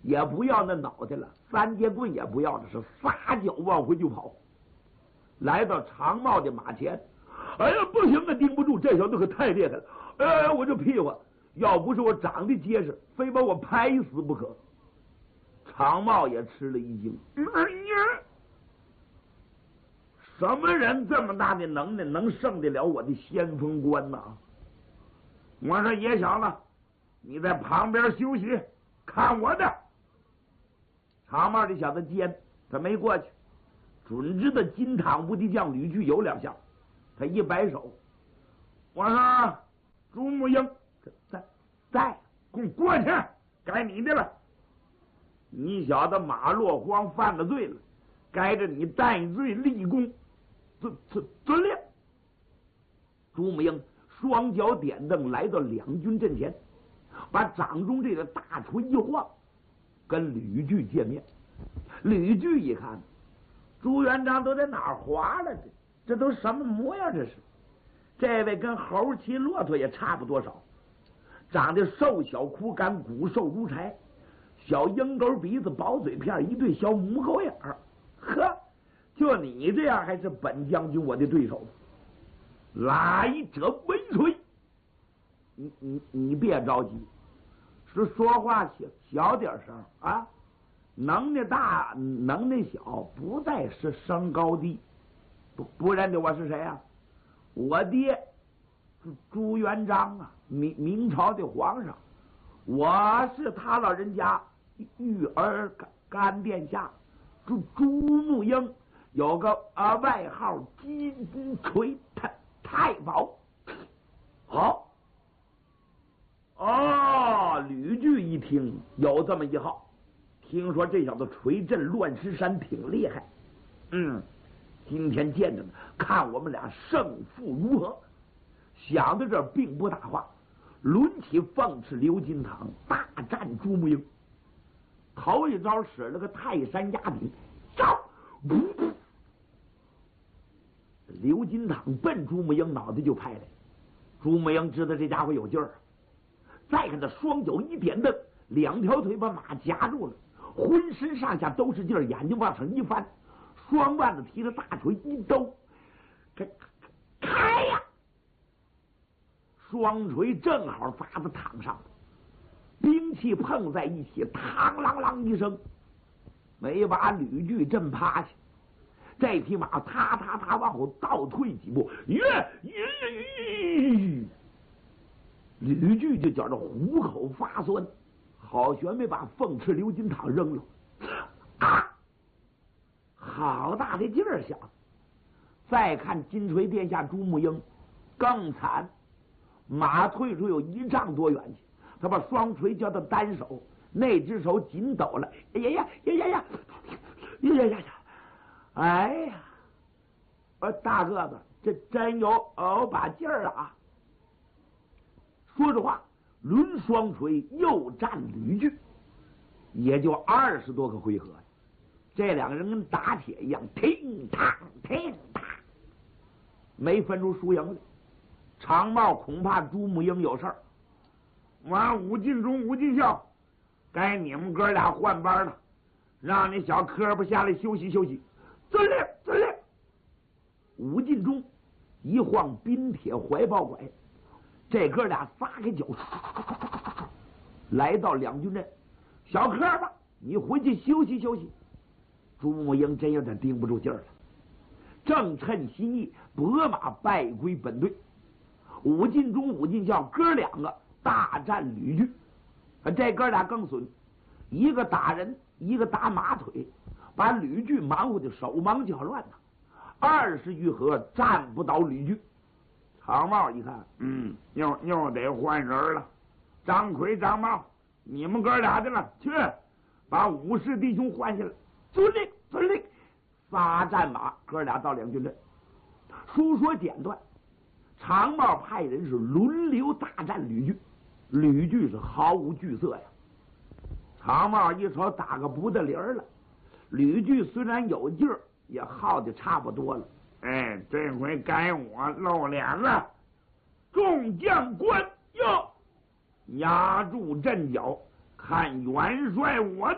也不要那脑袋了，三节棍也不要了，是撒脚往回就跑。来到长帽的马前，哎呀，不行啊，顶不住，这小子可太厉害了！哎，我这屁股，要不是我长得结实，非把我拍死不可。长帽也吃了一惊，什么人这么大的能耐，能胜得了我的先锋官呢？我说野小子，你在旁边休息，看我的。长帽这小子尖，他没过去，准知道金堂无敌将吕据有两下，他一摆手，我说朱木英在，给我过去，该你的了。你小子马落荒犯了罪了，该着你戴罪立功，遵令。朱木英双脚点蹬，来到两军阵前，把掌中这个大锤一晃，跟吕据见面。吕据一看，朱元璋都在哪儿滑了？这都什么模样？这是这位跟猴骑骆驼也差不多少，长得瘦小枯干，骨瘦如柴，小鹰钩鼻子，薄嘴片，一对小母狗眼儿。呵，就你这样，还是本将军我的对手？来者为锤！你别着急，是说话小点声啊！能耐大能耐小，不再是升高低。不然的我是谁啊？我爹是朱元璋啊，明朝的皇上，我是他老人家玉儿干殿下朱木英，有个外号金锤太保。好哦，吕据一听有这么一号，听说这小子锤震乱石山挺厉害，今天见着呢，看我们俩胜负如何。想到这并不大话，抡起凤翅刘金堂大战朱木英。头一招使了个泰山压顶，招！刘金堂奔朱木英脑袋就拍来。朱木英知道这家伙有劲儿，再看他双脚一点蹬，两条腿把马夹住了，浑身上下都是劲儿，眼睛往上一翻，双腕子提着大锤一兜，开呀！双锤正好砸在堂上，兵器碰在一起，嘡啷啷一声，没把吕据震趴下。这匹马踏往后倒退几步，吕据就觉着虎口发酸，好悬没把凤翅刘金堂扔了。好大的劲儿，小子！再看金锤殿下朱木英更惨，马退出有1丈多远去，他把双锤交到单手，那只手紧抖了，哎呀，大个子，这真有把劲儿啊！说实话，抡双锤又战吕据，也就20多个回合，这两个人跟打铁一样，听踏，没分出输赢来。长帽恐怕朱木英有事儿，完武进忠、武进孝，该你们哥俩换班了，让你小科不下来休息休息。遵令。武进忠一晃冰铁怀抱拐，这哥俩撒开脚，来到两军阵。小科吧，你回去休息休息。朱木英真有点盯不住劲儿了，正趁心意，拨马败归本队。武进忠、武进孝哥两个大战吕据，这哥俩更损，一个打人，一个打马腿，把吕据忙活的手忙脚乱呐。20余合战不倒吕据。长帽一看，又得换人了。张奎、张茂，你们哥俩的了，去把50弟兄换下来。遵令。仨战马，哥俩到两军阵。书说简短，长帽派人是轮流大战吕据，吕据是毫无惧色呀。长帽一瞅打个不得灵了，吕据虽然有劲儿，也耗的差不多了。这回该我露脸了。众将官哟，压住阵脚，看元帅我